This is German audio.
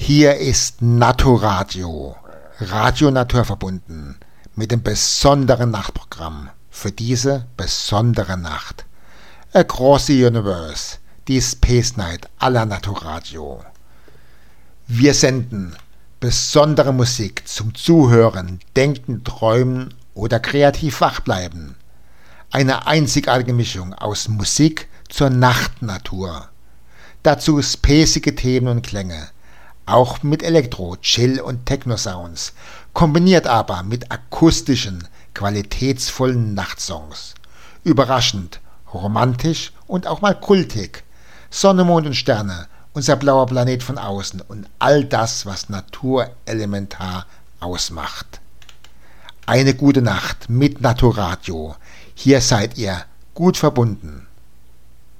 Hier ist Naturadio, Radio Naturverbunden, mit dem besonderen Nachtprogramm für diese besondere Nacht. Across the Universe, die Space Night aller Naturadio. Wir senden besondere Musik zum Zuhören, Denken, Träumen oder kreativ wachbleiben. Eine einzigartige Mischung aus Musik zur Nachtnatur. Dazu spacige Themen und Klänge, auch mit Elektro-, Chill- und Techno-Sounds, kombiniert aber mit akustischen, qualitätsvollen Nachtsongs. Überraschend, romantisch und auch mal kultig. Sonne, Mond und Sterne, unser blauer Planet von außen und all das, was naturelementar ausmacht. Eine gute Nacht mit Naturadio. Hier seid ihr gut verbunden.